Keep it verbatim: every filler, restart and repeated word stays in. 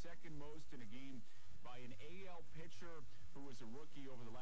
second most in a game by an A L pitcher who was a rookie over the